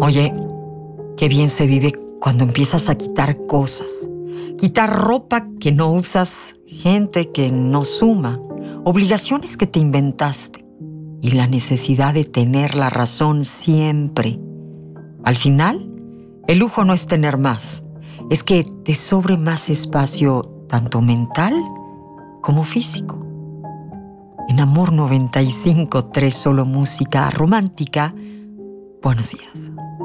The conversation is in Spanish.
Oye, qué bien se vive cuando empiezas a quitar cosas. Quitar ropa que no usas, gente que no suma, obligaciones que te inventaste y la necesidad de tener la razón siempre. Al final, el lujo no es tener más, es que te sobre más espacio tanto mental como físico. En Amor 95.3, solo música romántica. Buenos días.